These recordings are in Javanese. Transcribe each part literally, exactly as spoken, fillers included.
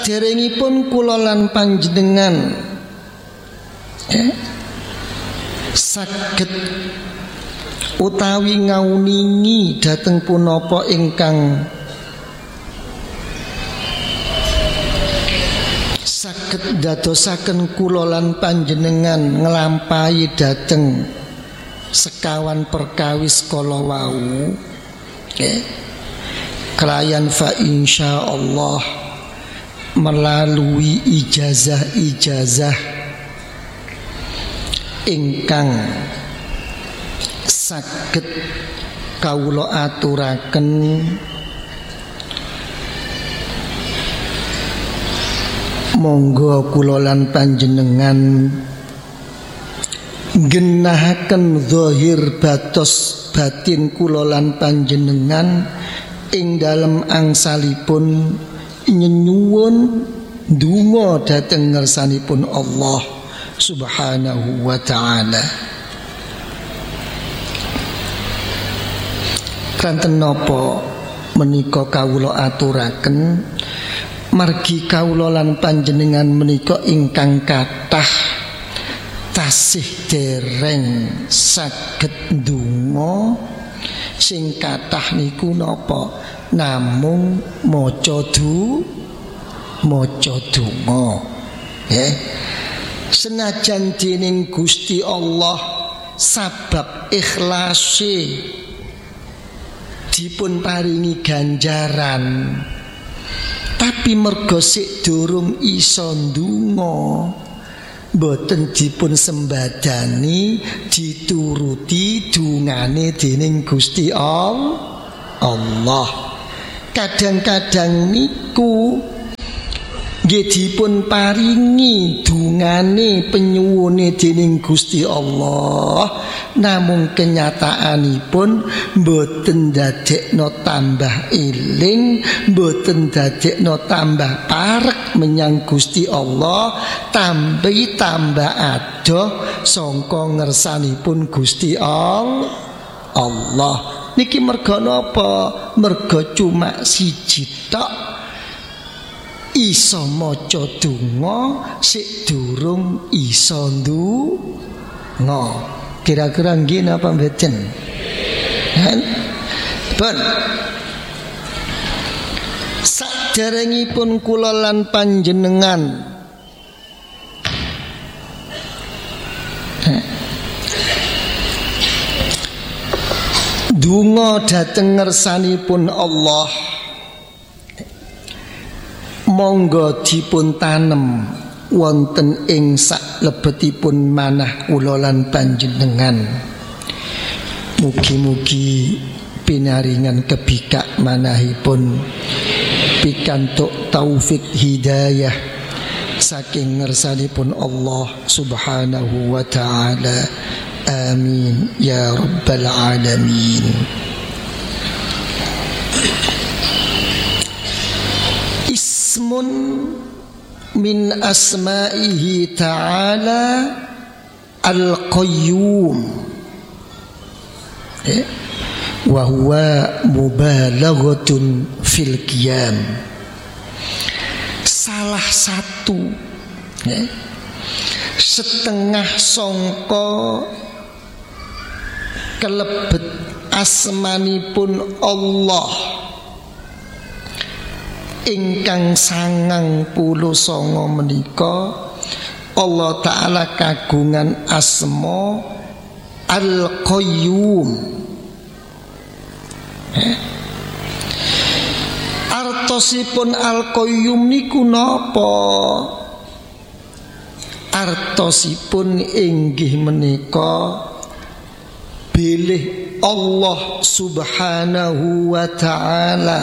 Saderengipun kula lan panjenengan eh, saged utawi ngauningi dhateng punapa ingkang saged dadosaken kula lan panjenengan nglampahi dhateng sekawan perkawis kala wau eh, kelayan fa insyaallah melalui ijazah-ijazah ingkang saged kawula aturaken monggo kula lan panjenengan genahaken zahir batos batin kula lan panjenengan ing dalem angsalipun nyenyuwun donga dhateng ngersanipun Allah Subhanahu wa ta'ala. Kanten napa menika kawula aturaken margi kawula lan panjenengan menika ingkang kathah tasih dereng saged ndonga sing kathah niku napa namung maca du maca donga nggih. Senajan dening Gusti Allah sabab ikhlase dipun paringi ganjaran, tapi mergo sik durung iso ndonga boten dipun sembadani dituruti dungane dening Gusti Allah. Kadang-kadang niku nggih dipun paringi dungane penyuwune dening Gusti Allah, namung kenyataanipun boten dadekno tambah eling, boten dadekno tambah parek menyang Gusti Allah, tambi tambah adoh sangka ngersanipun Gusti Allah. Niki merga napa? Merga cuma siji tok iso maca donga sik durung iso ndonga. Kira-kira nggih napa mboten? Pun saderengipun kula lan panjenengan donga dhateng ngersanipun Allah, monggo dipun tanem wonten ing saklebetipun manah kula lan panjenengan. Mugi-mugi pinaringan kebikak manahipun pikantuk taufik hidayah saking ngersanipun Allah Subhanahu wa ta'ala. Amin ya rabbal alamin. Ismun min asma'ihi ta'ala al-qayyum, eh? wa huwa mubalaghatun fil qiyam. Salah satu eh? setengah sangka kelebet asmanipun Allah ingkang sangang puluh songo menika, Allah Ta'ala kagungan asma Al-Qayyum. eh? Artosipun Al-Qayyum niku napa? Artosipun inggih menika bilih Allah Subhanahu wa ta'ala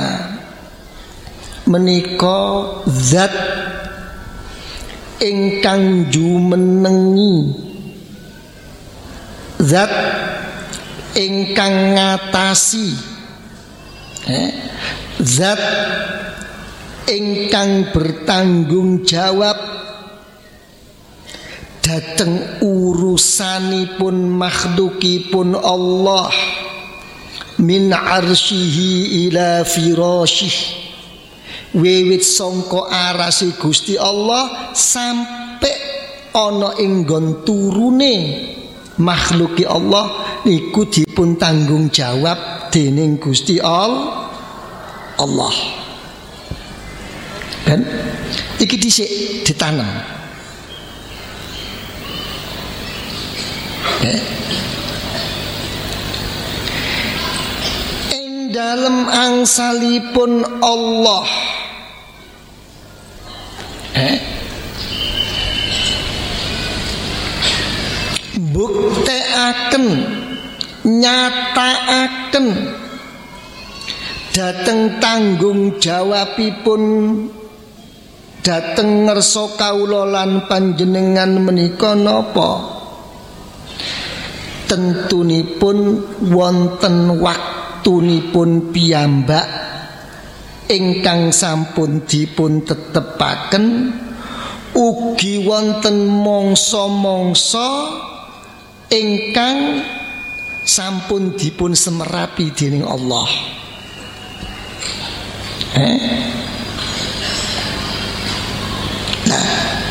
menika zat ingkang jumenengi, zat ingkang ngatasi, eh? zat ingkang bertanggung jawab dateng urusanipun makhlukipun Allah, min arsyihi ila firasyih, wiwit sangka arase Gusti Allah sampai ana ing nggon turune makhluki Allah niku dipun tanggung jawab dening Gusti Allah. Dan iki dhisik ditanam. Eh? Ing dalem angsalipun Allah eh? buktekaken nyatakaken dateng tanggung jawabipun dateng ngersa kawula lan panjenengan menika napa? Tentunipun wonten waktunipun piyambak ingkang sampun dipun tetepaken, ugi wonten mangsa-mangsa ingkang sampun dipun semerapi dening Allah. Eh? Nah,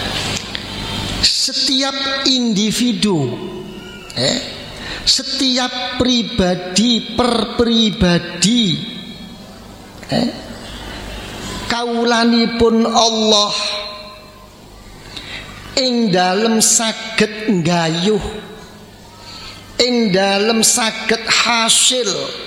setiap individu, eh, setiap pribadi per pribadi, eh, kawulanipun Allah ing dalem saged nggayuh, ing dalem saged hasil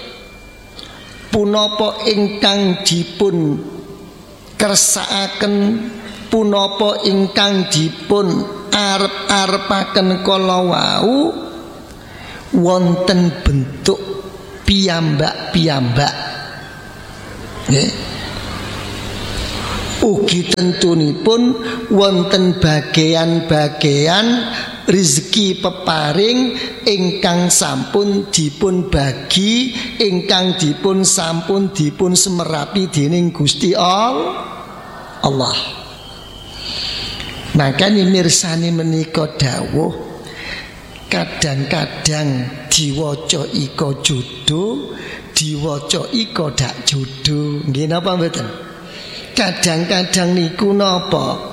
punapa ingkang dipun kersakaken, punapa ingkang dipun arep-arepaken kala wau wonten bentuk piyambak-piyambak. Nggih. Ugi tentunipun wonten bagean-bagean rezeki peparing ingkang sampun dipun bagi, ingkang dipun sampun dipun semerapi dening Gusti Allah. Makanya mirsani menika dawuh, kadang-kadang diwaca ika judo, diwaca ika dak judo. Nggih napa mboten? Kadang-kadang niku napa?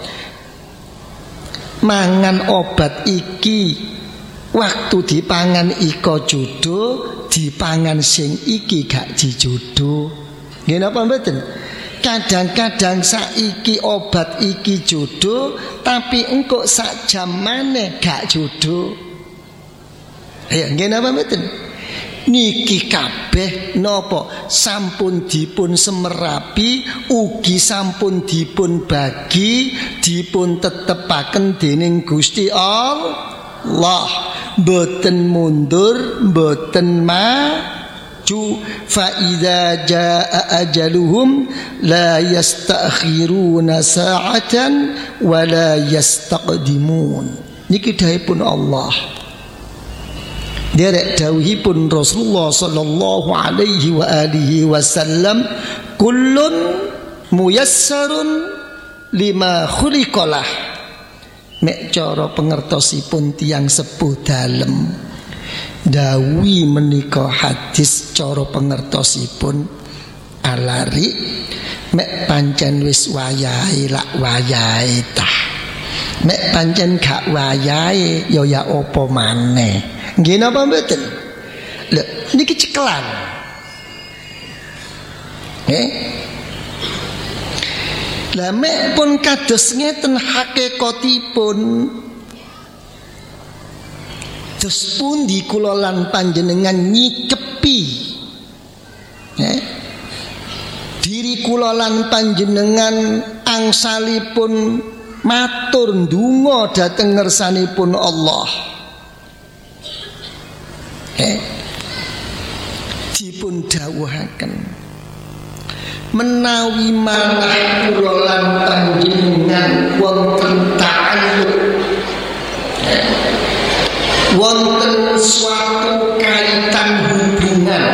Mangan obat iki waktu dipangan ika judo, dipangan sing iki gak dijudo. Nggih napa mboten? Kadang-kadang saiki obat iki judo, tapi engko sak jam maneh gak judo. Ya nggih napa mboten? Niki kabeh napa sampun dipun semerapi, ugi sampun dipun bagi, dipun tetepaken dening Gusti Allah. Mboten mundur, mboten maju. Fa idza jaa ajaluhum la yastakhiruna sa'atan wa la yastaqdimun. Niki dawuhipun Allah. Derek dawuhipun Rasulullah sallallahu alaihi wa alihi wasallam, kullun muyassarun lima khuliqalah. Mek cara pengertosipun tiyang sepuh dalem dawuhi menika hadis cara pengertosipun alari mek pancen wis wayahe lak wayahe tah, mek pancen gak wayahe ya ya apa maneh. Nggih napa mboten? Lho niki cekelan. Eh? Lah mek pun kados ngeten hakikatipun. Terus pundi kula lan panjenengan nyikepi eh? diri kula lan panjenengan angsalipun matur ndonga dhateng ngersanipun Allah. Eh, dipun dawuhaken menawi manah kula lan panjenengan wonten ta'alluq, eh, wonten suatu kaitan hubungan,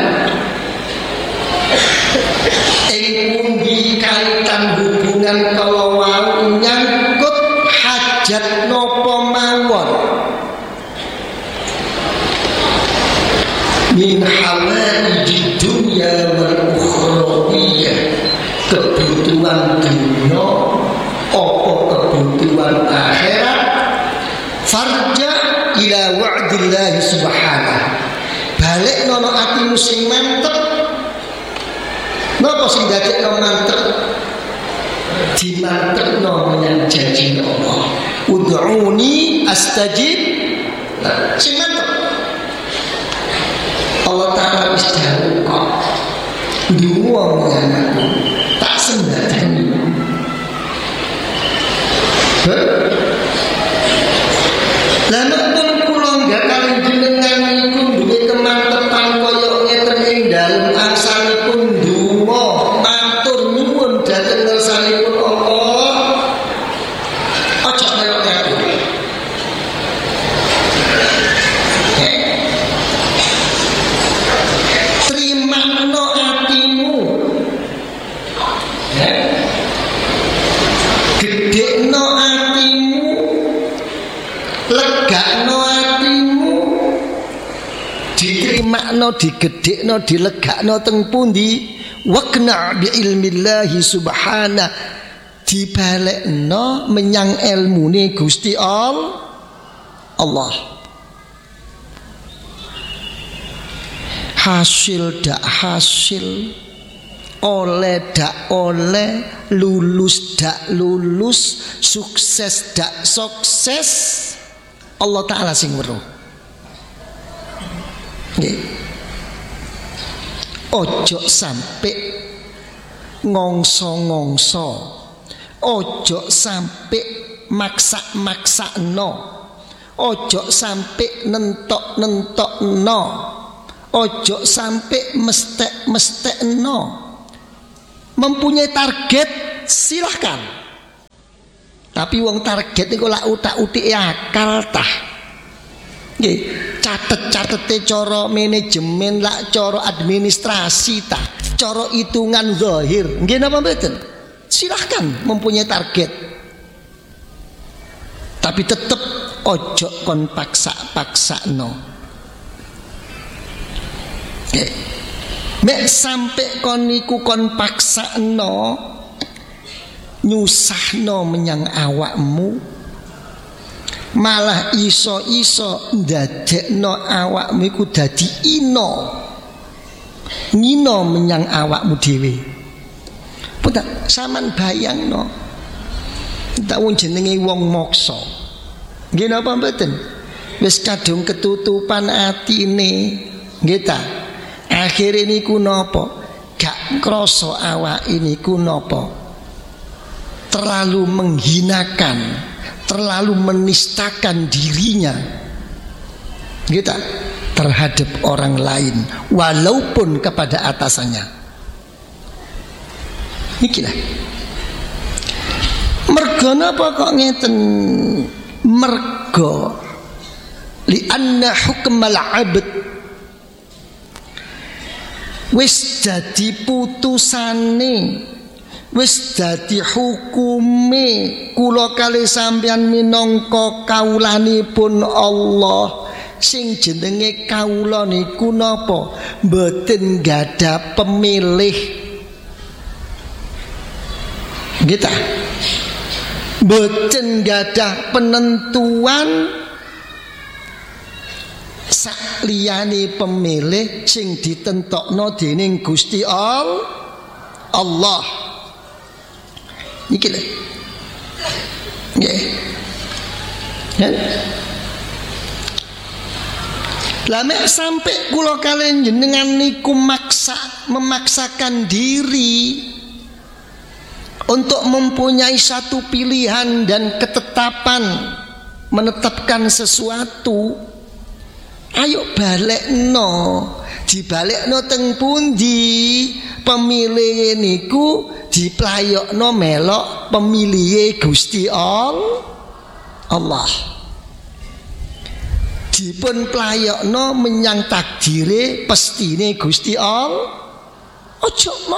ing pundi kaitan hubungan kalau wau nyangkut hajat napa mawon min hawaiji dunya wal ukhrawiyah, kebutuhan kebutuhan dunia apa kebutuhan akhirat, farja ila wa'dillahi subhanahu, balik nono atimu sing mantep. Napa sing dadekno mantep? Dimantepno menyang janji Allah, ud'uni astajib. Sing mantep Allah Ta'ala wis dawuh kok ndonga menyang aku tak sembadani. Lah nek pun kula nggak kali jenengan niku duwe kemantepan kaya ngeten ing dalem aksanipun ndonga matur nuwun dhateng ngersanipun Allah, aja melok-melok. Trimano atimu, gedhekno atimu, legakno atimu. Diterima, digedhekno, dilegakno teng pundi? Waqna bi ilmillahi subhana, dibalekno menyang ilmune Gusti Allah. Hasil dak hasil, oleh dak oleh, lulus dak lulus, sukses dak sukses, Allah Ta'ala sing weruh. Nggih. Ojo sampai ngongso-ngongso, ojo sampai maksa-maksakno, ojo sampai nentok-nentokno, ojo sampai mestek-mestekno. Mempunyai target silahkan, tapi wong target niku lak utak-utike akal tah. Nggih, catet-catete cara manajemen lak cara administrasi tah, cara hitungan zahir. Nggih napa mboten? Silahkan mempunyai target. Tapi tetep ojo kon paksa-paksakno. Nggih. Mek sampai kon niku kon paksakno, nyusahno menyang awakmu, malah iso-iso ndadekno awakmu iku dadi ino, ngino menyang awakmu dhewe. Putra sampean bayangno, tak wong jenenge wong moksa. Nggih napa mboten? Wis kadung ketutupan atine, nggih ta? Akhire niku napa? Gak krasa awake niku napa? Terlalu menghinakan, terlalu menistakan dirinya, gitu, terhadap orang lain, walaupun kepada atasannya. Ikilah. Mergo napa kok ngeten? Mergo li anna hukmal abd wis dadi putusane, wis dadi hukume kula kali sampeyan minangka kawulanipun Allah. Sing jenenge kawula niku napa? Mboten gadah pemilih. Gitu. Mboten gadah penentuan sakliyane pemilih sing ditentokno dening Gusti Allah. Iki lho. Nggih. Ya. Lah mek sampai kula kalian jenengan niku maksa memaksakan diri untuk mempunyai satu pilihan dan ketetapan menetapkan sesuatu, ayo balekno, dibalekno teng pundi? Pemilih niku diplayokno melok pemilih Gusti Allah. Dipun playokno menyang takdire pestine Gusti Allah. Ojo